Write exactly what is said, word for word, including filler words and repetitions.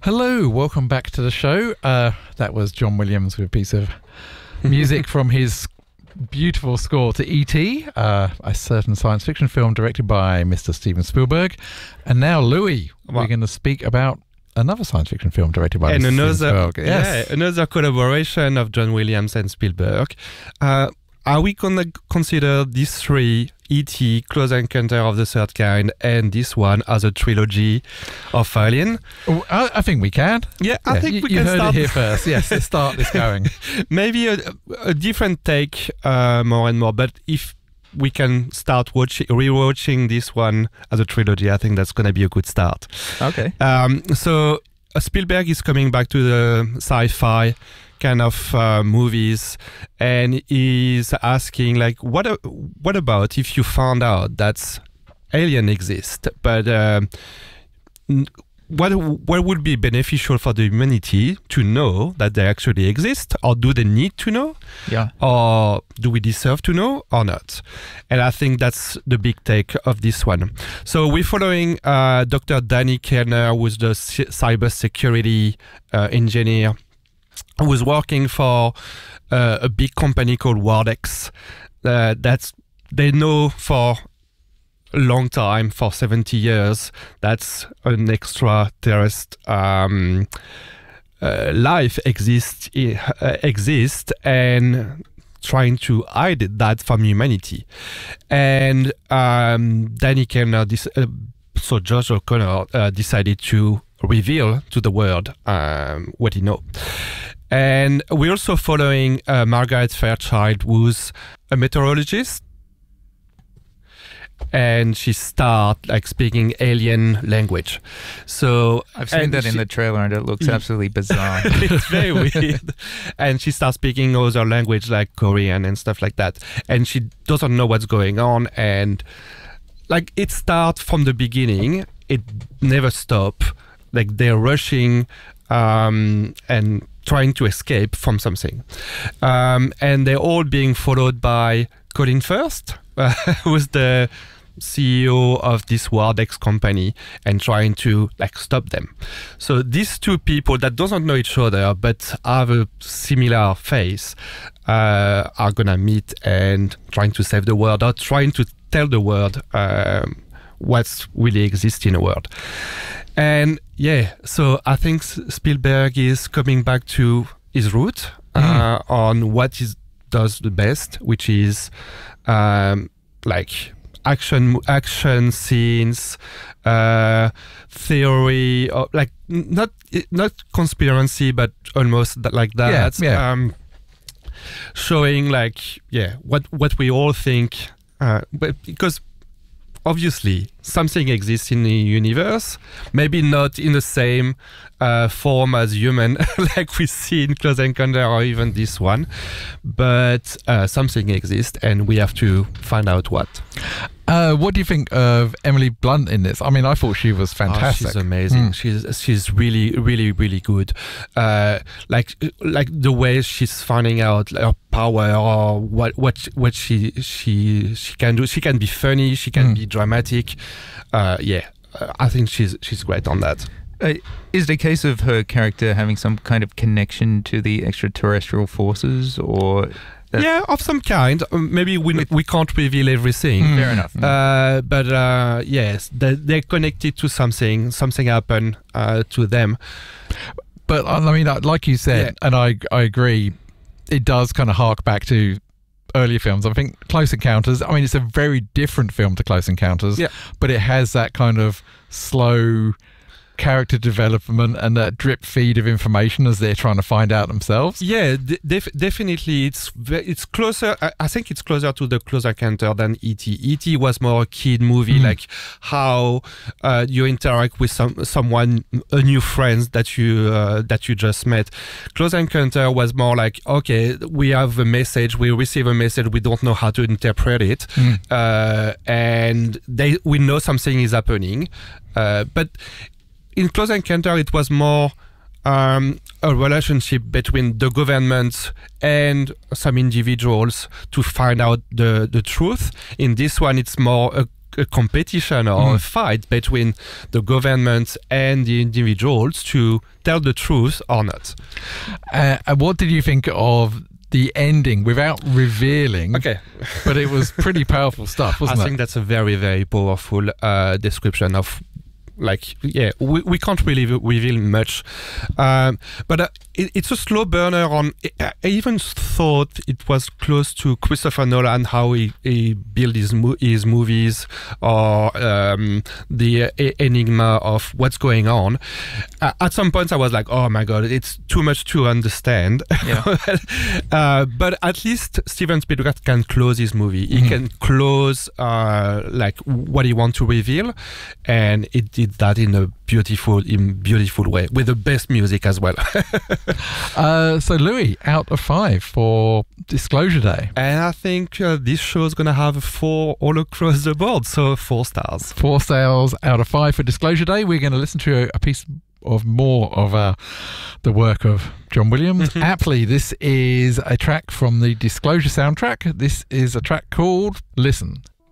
Hello, welcome back to the show. Uh, that was John Williams with a piece of music from his beautiful score to E T, uh, a certain science fiction film directed by Mister Steven Spielberg. And now, Louis, wow. we're going to speak about another science fiction film directed by and Mister another, Steven Spielberg. Yes. Yeah, another collaboration of John Williams and Spielberg. Uh, are we going to consider these three, E T, Close Encounter of the Third Kind, and this one as a trilogy of Alien? Oh, I, I think we can. Yeah, I yeah, think you, we you can heard start it here first. Yes, let's start this going. Maybe a, a different take uh, more and more, but if we can start watching, rewatching this one as a trilogy, I think that's going to be a good start. Okay. Um, so uh, Spielberg is coming back to the sci-fi kind of uh, movies, and he's asking like, what a, what about if you found out that alien exist, but uh, what what would be beneficial for the humanity to know that they actually exist, or do they need to know? Yeah. Or do we deserve to know or not? And I think that's the big take of this one. So we're following uh, Doctor Danny Kellner, who's the c- cybersecurity uh, engineer, who was working for uh, a big company called Wardex. Uh, that's they know for a long time, for seventy years, that's an extraterrestrial um, uh, life exists uh, exist and trying to hide that from humanity. And um, Danny Kellner, this, uh, so George O'Connor, uh, decided to reveal to the world um, what he knows. And we're also following uh, Margaret Fairchild, who's a meteorologist, and she starts like speaking alien language. So I've seen that she, in the trailer, and it looks absolutely bizarre. It's very weird. And she starts speaking other language like Korean and stuff like that. And she doesn't know what's going on. And like it starts from the beginning. It never stops. Like they're rushing um, and trying to escape from something. Um, and they're all being followed by Colin Firth, uh, who's the C E O of this Wardex company, and trying to like stop them. So these two people that doesn't know each other but have a similar face uh, are gonna meet and trying to save the world, or trying to tell the world um, what's really exists in the world. And yeah, so I think Spielberg is coming back to his root uh, mm. on what he does the best, which is um, like action, action scenes, uh, theory, or like not not conspiracy, but almost like that. Yeah, yeah. Um, showing like yeah, what what we all think, uh, but because obviously something exists in the universe, maybe not in the same uh, form as human, like we see in Close Encounter or even this one, but uh, something exists, and we have to find out what. Uh, what do you think of Emily Blunt in this? I mean, I thought she was fantastic. Oh, she's amazing. Mm. She's she's really really really good. Uh, like like the way she's finding out her power, or what what what she she she can do. She can be funny. She can mm. be dramatic. Uh, yeah, I think she's she's great on that. Uh, is it a case of her character having some kind of connection to the extraterrestrial forces, or? Yeah, of some kind. Um, maybe we we can't reveal everything. Mm. Fair enough. Uh, but uh, yes, they, they're connected to something. Something happened uh, to them. But I mean, like you said, yeah. and I I agree, it does kind of hark back to earlier films. I think Close Encounters, I mean, it's a very different film to Close Encounters, yeah. but it has that kind of slow character development and that drip feed of information as they're trying to find out themselves. Yeah, def- definitely. It's ve- it's closer. I-, I think it's closer to the Close Encounter than E T. E T was more a kid movie, mm. like how uh, you interact with some someone, a new friend that you uh, that you just met. Close Encounter was more like, okay, we have a message, we receive a message, we don't know how to interpret it, mm. uh, and they we know something is happening, uh, but. In Close Encounter, it was more um, a relationship between the government and some individuals to find out the, the truth. In this one, it's more a a competition or Mm. a fight between the government and the individuals to tell the truth or not. Uh, and what did you think of the ending without revealing? Okay, But it was pretty powerful stuff, wasn't I it? think that's a very, very powerful uh, description of, like, yeah, we, we can't really reveal much. Um, but uh, it, it's a slow burner on, I even thought it was close to Christopher Nolan, how he, he built his, mo- his movies, or um, the uh, enigma of what's going on. Uh, at some points I was like, oh my god, it's too much to understand. Yeah. uh, but at least Steven Spielberg can close his movie. He Mhm. can close uh, like what he wants to reveal, and it did that in a beautiful, in beautiful way, with the best music as well. Uh, so, Louis, out of five for Disclosure Day. And I think uh, this show is gonna have a four all across the board, so four stars. Four sales out of five for Disclosure Day. We're going to listen to a, a piece of more of uh, the work of John Williams. Mhm. Aptly, this is a track from the Disclosure soundtrack. This is a track called Listen.